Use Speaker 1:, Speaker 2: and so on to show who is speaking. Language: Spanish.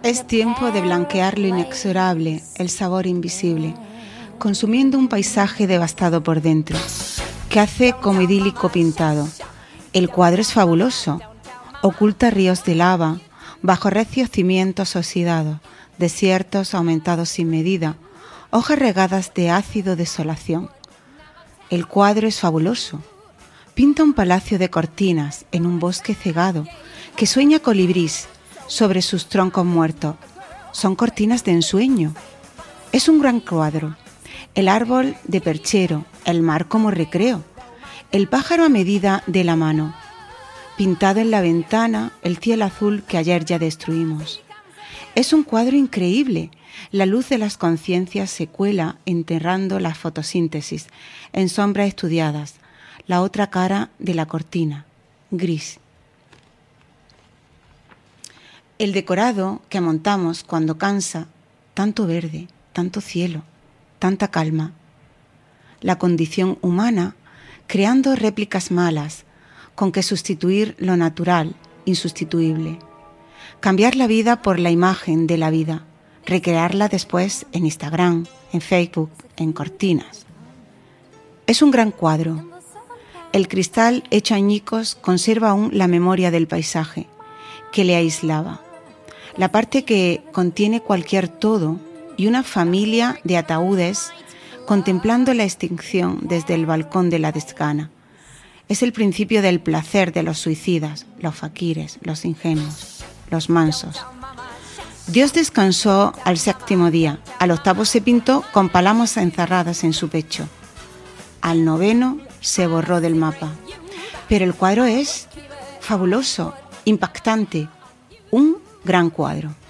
Speaker 1: Es tiempo de blanquear lo inexorable, el sabor invisible, consumiendo un paisaje devastado por dentro, que hace como idílico pintado. El cuadro es fabuloso, oculta ríos de lava, bajo recios cimientos oxidados, desiertos aumentados sin medida, hojas regadas de ácido desolación. El cuadro es fabuloso. Pinta un palacio de cortinas en un bosque cegado que sueña colibrís sobre sus troncos muertos. Son cortinas de ensueño. Es un gran cuadro. El árbol de perchero, el mar como recreo, el pájaro a medida de la mano. Pintado en la ventana, el cielo azul que ayer ya destruimos. Es un cuadro increíble. La luz de las conciencias se cuela enterrando la fotosíntesis en sombras estudiadas, la otra cara de la cortina, gris. El decorado que montamos cuando cansa, tanto verde, tanto cielo, tanta calma. La condición humana creando réplicas malas con que sustituir lo natural, insustituible. Cambiar la vida por la imagen de la vida, recrearla después en Instagram, en Facebook, en cortinas. Es un gran cuadro. El cristal hecho añicos conserva aún la memoria del paisaje que le aislaba. La parte que contiene cualquier todo y una familia de ataúdes contemplando la extinción desde el balcón de la desgana. Es el principio del placer de los suicidas, los faquires, los ingenuos, los mansos. Dios descansó al séptimo día, al octavo se pintó con palomas encerradas en su pecho. Al noveno se borró del mapa. Pero el cuadro es fabuloso, impactante, un gran cuadro.